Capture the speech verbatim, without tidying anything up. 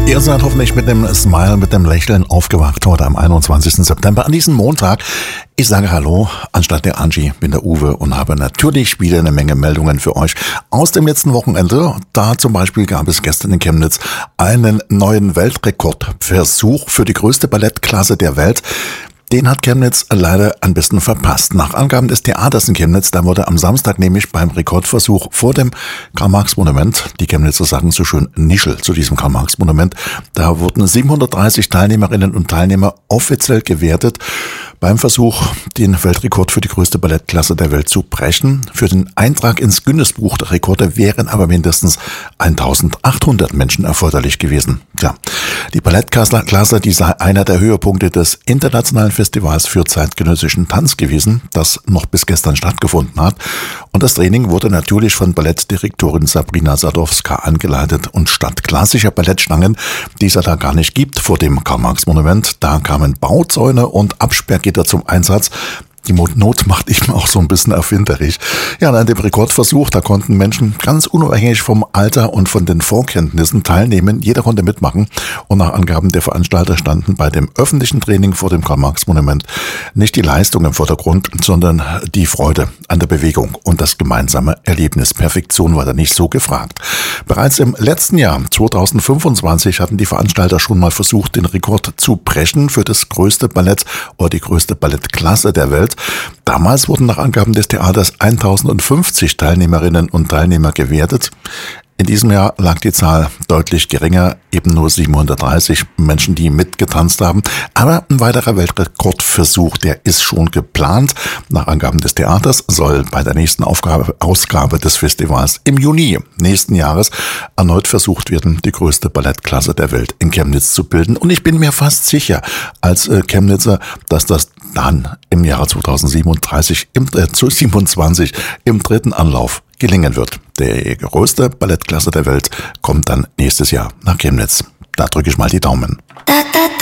Ihr seid hoffentlich mit dem Smile, mit dem Lächeln aufgewacht heute am einundzwanzigsten September, an diesem Montag. Ich sage Hallo, anstatt der Angie bin der Uwe und habe natürlich wieder eine Menge Meldungen für euch aus dem letzten Wochenende. Da zum Beispiel gab es gestern in Chemnitz einen neuen Weltrekordversuch für die größte Ballettklasse der Welt. Den hat Chemnitz leider ein bisschen verpasst. Nach Angaben des Theaters in Chemnitz, da wurde am Samstag nämlich beim Rekordversuch vor dem Karl-Marx-Monument, die Chemnitzer sagen so schön Nischel zu diesem Karl-Marx-Monument, da wurden siebenhundertdreißig Teilnehmerinnen und Teilnehmer offiziell gewertet beim Versuch, den Weltrekord für die größte Ballettklasse der Welt zu brechen. Für den Eintrag ins Guinness-Buch der Rekorde wären aber mindestens eintausendachthundert Menschen erforderlich gewesen. Tja, die Ballettklasse, die sei einer der Höhepunkte des internationalen Festivals für zeitgenössischen Tanz gewesen, das noch bis gestern stattgefunden hat. Und das Training wurde natürlich von Ballettdirektorin Sabrina Sadowska angeleitet. Und statt klassischer Ballettstangen, die es ja da gar nicht gibt vor dem Karl-Marx-Monument, da kamen Bauzäune und Absperrgitter zum Einsatz. Die Not macht eben auch so ein bisschen erfinderisch. Ja, an dem Rekordversuch, da konnten Menschen ganz unabhängig vom Alter und von den Vorkenntnissen teilnehmen. Jeder konnte mitmachen. Und nach Angaben der Veranstalter standen bei dem öffentlichen Training vor dem Karl-Marx-Monument nicht die Leistung im Vordergrund, sondern die Freude an der Bewegung und das gemeinsame Erlebnis. Perfektion war da nicht so gefragt. Bereits im letzten Jahr, zweitausendfünfundzwanzig, hatten die Veranstalter schon mal versucht, den Rekord zu brechen für das größte Ballett oder die größte Ballettklasse der Welt. Damals wurden nach Angaben des Theaters eintausendfünfzig Teilnehmerinnen und Teilnehmer gewertet. In diesem Jahr lag die Zahl deutlich geringer, eben nur siebenhundertdreißig Menschen, die mitgetanzt haben. Aber ein weiterer Weltrekordversuch, der ist schon geplant. Nach Angaben des Theaters soll bei der nächsten Aufgabe, Ausgabe des Festivals im Juni nächsten Jahres erneut versucht werden, die größte Ballettklasse der Welt in Chemnitz zu bilden. Und ich bin mir fast sicher als äh, Chemnitzer, dass das dann im Jahre zweitausendsiebenunddreißig, im, äh, siebenundzwanzig im dritten Anlauf gelingen wird. Die größte Ballettklasse der Welt kommt dann nächstes Jahr nach Chemnitz. Da drücke ich mal die Daumen. Da, da, da.